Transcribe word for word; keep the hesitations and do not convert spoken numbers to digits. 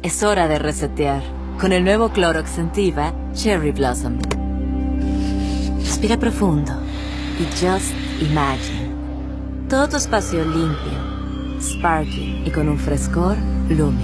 Es hora de resetear con el nuevo Clorox Scentiva Cherry Blossom. Respira profundo y just imagine. Todo tu espacio limpio, sparkling y con un frescor Lumi.